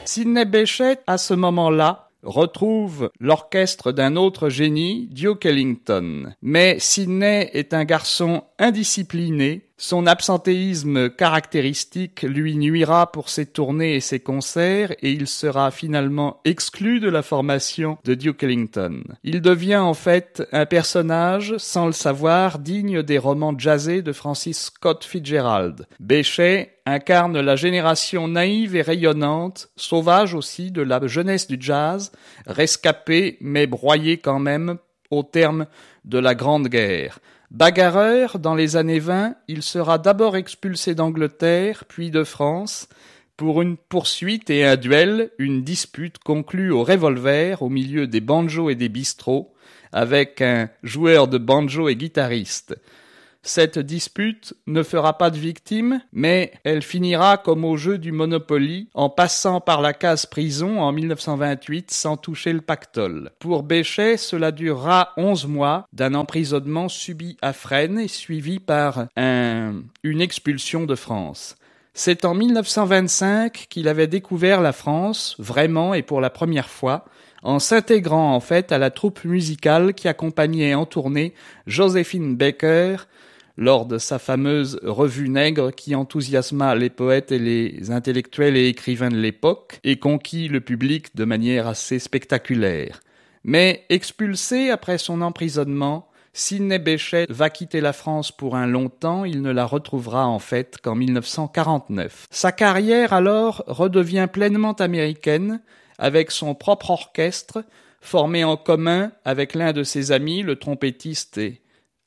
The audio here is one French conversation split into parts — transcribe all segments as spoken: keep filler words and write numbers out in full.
Sidney Bechet, à ce moment-là, retrouve l'orchestre d'un autre génie, Duke Ellington. Mais Sidney est un garçon indiscipliné. Son absentéisme caractéristique lui nuira pour ses tournées et ses concerts et il sera finalement exclu de la formation de Duke Ellington. Il devient en fait un personnage, sans le savoir, digne des romans jazzés de Francis Scott Fitzgerald. Bechet incarne la génération naïve et rayonnante, sauvage aussi de la jeunesse du jazz, rescapée mais broyée quand même au terme de la Grande Guerre. Bagarreur, dans les années vingt, il sera d'abord expulsé d'Angleterre, puis de France, pour une poursuite et un duel, une dispute conclue au revolver au milieu des banjos et des bistros, avec un joueur de banjo et guitariste. Cette dispute ne fera pas de victime, mais elle finira comme au jeu du Monopoly, en passant par la case prison en mille neuf cent vingt-huit sans toucher le pactole. Pour Bechet, cela durera onze mois d'un emprisonnement subi à Fresnes et suivi par un, une expulsion de France. C'est en mille neuf cent vingt-cinq qu'il avait découvert la France, vraiment et pour la première fois, en s'intégrant en fait à la troupe musicale qui accompagnait en tournée Joséphine Baker, lors de sa fameuse revue nègre qui enthousiasma les poètes et les intellectuels et écrivains de l'époque et conquit le public de manière assez spectaculaire. Mais expulsé après son emprisonnement, Sidney Bechet va quitter la France pour un long temps, il ne la retrouvera en fait qu'en mille neuf cent quarante-neuf. Sa carrière alors redevient pleinement américaine, avec son propre orchestre, formé en commun avec l'un de ses amis, le trompettiste et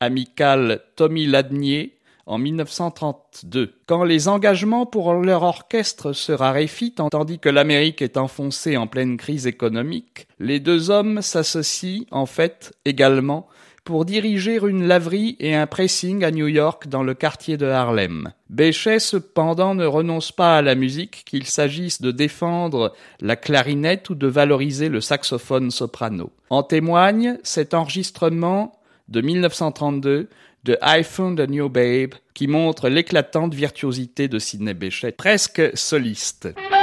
amical Tommy Ladnier, en mille neuf cent trente-deux. Quand les engagements pour leur orchestre se raréfient, tandis que l'Amérique est enfoncée en pleine crise économique, les deux hommes s'associent en fait également pour diriger une laverie et un pressing à New York dans le quartier de Harlem. Bechet cependant ne renonce pas à la musique, qu'il s'agisse de défendre la clarinette ou de valoriser le saxophone soprano. En témoigne cet enregistrement de mille neuf cent trente-deux de I Found a New Babe qui montre l'éclatante virtuosité de Sidney Bechet, presque soliste.